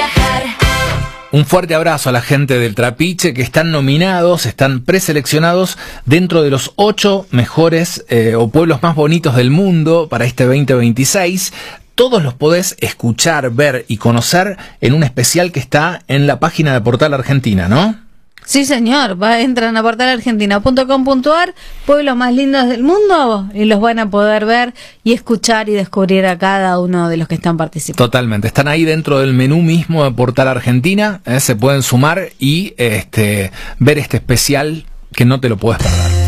Un fuerte abrazo a la gente del Trapiche que están nominados, están preseleccionados dentro de los 8 mejores o pueblos más bonitos del mundo para este 2026. Todos los podés escuchar, ver y conocer en un especial que está en la página de Portal Argentina, ¿no? Sí, señor. Entran a portalargentina.com.ar, pueblos más lindos del mundo, y los van a poder ver y escuchar y descubrir a cada uno de los que están participando. Totalmente. Están ahí dentro del menú mismo de Portal Argentina. Se pueden sumar y ver este especial que no te lo puedes perder.